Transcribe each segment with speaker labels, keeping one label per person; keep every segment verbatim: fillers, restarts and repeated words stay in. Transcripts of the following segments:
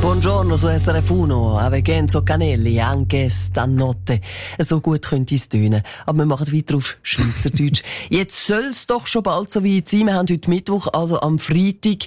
Speaker 1: Buongiorno su S R F uno, avec Enzo Canelli, anche stanotte. So gut könnte es tönen. Aber wir machen weiter auf Schweizerdeutsch. Jetzt soll es doch schon bald so weit sein. Wir haben heute Mittwoch, also am Freitag.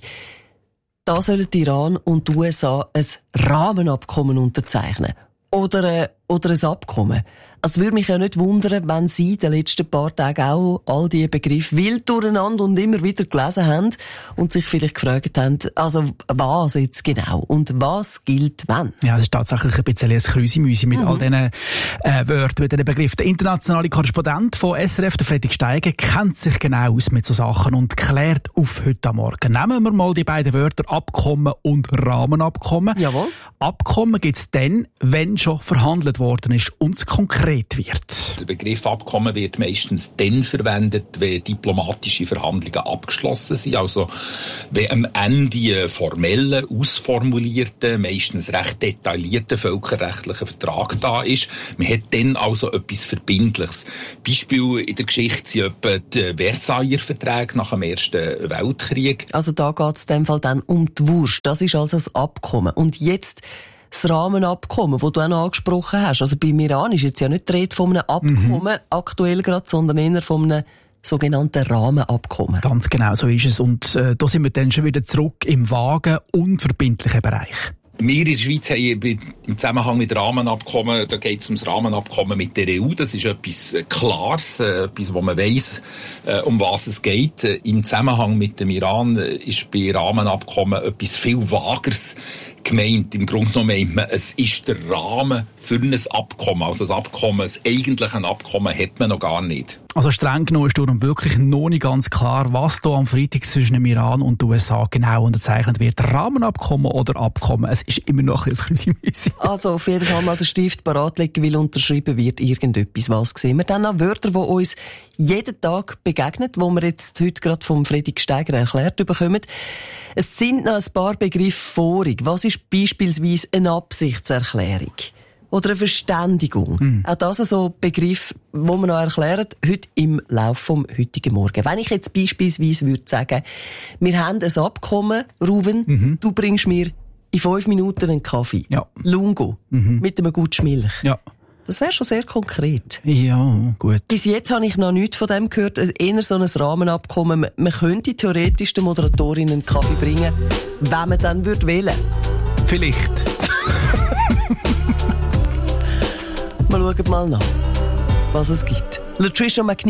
Speaker 1: Da sollen Iran und die U S A ein Rahmenabkommen unterzeichnen. Oder, äh, oder ein Abkommen. Es würde mich ja nicht wundern, wenn Sie in den letzten paar Tagen auch all diese Begriffe wild durcheinander und immer wieder gelesen haben und sich vielleicht gefragt haben, also was jetzt genau und was gilt wann?
Speaker 2: Ja, es ist tatsächlich ein bisschen ein Krüsi-Müsi mit mhm. all diesen äh, Wörtern, mit diesen Begriffen. Der internationale Korrespondent von S R F, der Fredrik Steiger, kennt sich genau aus mit so Sachen und klärt auf heute Morgen. Nehmen wir mal die beiden Wörter Abkommen und Rahmenabkommen.
Speaker 1: Jawohl.
Speaker 2: Abkommen gibt es dann, wenn schon verhandelt worden ist und es konkret wird.
Speaker 3: Der Begriff Abkommen wird meistens dann verwendet, wenn diplomatische Verhandlungen abgeschlossen sind. Also wenn am Ende ein formeller, ausformulierter, meistens recht detaillierter völkerrechtlicher Vertrag da ist. Man hat dann also etwas Verbindliches. Beispiel in der Geschichte sind etwa die Versailler Verträge nach dem Ersten Weltkrieg.
Speaker 1: Also da geht es in dem Fall dann um die Wurst. Das ist also das Abkommen. Und jetzt das Rahmenabkommen, das du auch noch angesprochen hast. Also beim Iran ist jetzt ja nicht die Rede von einem Abkommen mhm. aktuell gerade, sondern eher von einem sogenannten Rahmenabkommen.
Speaker 2: Ganz genau, so ist es. Und äh, da sind wir dann schon wieder zurück im vagen, unverbindlichen Bereich.
Speaker 3: Wir in der Schweiz haben im Zusammenhang mit Rahmenabkommen, da geht es um das Rahmenabkommen mit der E U. Das ist etwas Klares, etwas, wo man weiss, um was es geht. Im Zusammenhang mit dem Iran ist bei Rahmenabkommen etwas viel Vageres gemeint. Im Grunde genommen meint man, es ist der Rahmen für ein Abkommen. Also das Abkommen, das eigentliche Abkommen hat man noch gar nicht.
Speaker 2: Also streng genommen ist darum wirklich noch nicht ganz klar, was da am Freitag zwischen dem Iran und den U S A genau unterzeichnet wird. Rahmenabkommen oder Abkommen, es ist immer noch ein bisschen mühsam.
Speaker 1: Also auf jeden Fall mal den Stift parat legen, weil unterschrieben wird irgendetwas. Was sehen wir dann noch? Wörter, die uns jeden Tag begegnen, wo wir jetzt heute gerade vom Fredrik Steiger erklärt bekommen. Es sind noch ein paar Begriffe vorig. Was ist beispielsweise eine Absichtserklärung? Oder eine Verständigung. Mm. Auch das ist so ein Begriff, den wir noch erklären, heute im Laufe vom heutigen Morgen. Wenn ich jetzt beispielsweise würde sagen, wir haben ein Abkommen, Ruven, mhm. du bringst mir in fünf Minuten einen Kaffee. Ja. Lungo. Mhm. Mit einem guten Milch. Ja. Das wäre schon sehr konkret.
Speaker 2: Ja, gut.
Speaker 1: Bis jetzt habe ich noch nichts von dem gehört. Eher so ein Rahmenabkommen. Man könnte theoretisch der Moderatorin einen Kaffee bringen, wenn man dann würde wählen.
Speaker 2: Vielleicht.
Speaker 1: Wir schauen mal nach, was es gibt. Latricia McNeil.